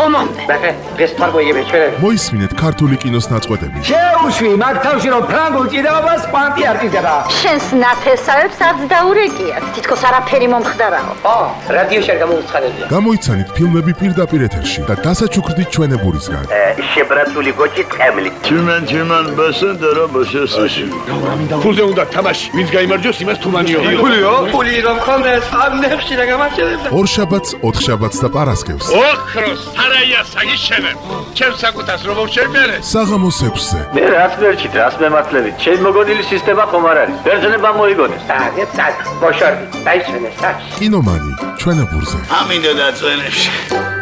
ომამდე. დღეს თარგმნიები ჩვენები. მოისმინეთ ქართული კინოს ნაწყვეტები. შეუშვი მაგ თავში რომ ფრანგულ ჭიდაობას კვანტი არ ჭირდება. შენს ნათესავებს არც დაურეკიათ. თითქოს არაფერი მომხდარაო. რადიოში არ გამოუცხადებია. გამოიცანით ფილმები პირდაპირ ეთერში და დასაჩუქრდით ჩვენებურისგან. შებრაცული გოჭი ტყემლი. Чиман басендера басესაში. ფულზე უნდა თამაში. ვინც გაიმარჯვოს, იმას თუმანიო. ფული რომ ხონდეს, ამ ნებში რა გამარჯვებდა. ორშაბათს, ოთხშაბათს და პარასკევს. ოქროს სარაია საგიშენებ. ჩემს საკუთას რომ შევმერე. საღამოს 6-ზე. მე რას ვერჩით, რას მემართლებით? ჩემ მოგონილი სისტემა ხომ არ არის. ბერძნება მოიგონეს. წად, მოშორდი, დაიჩვენე საჩ. კინომანი ჩვენებურზე. ამინდა დაწვენებში.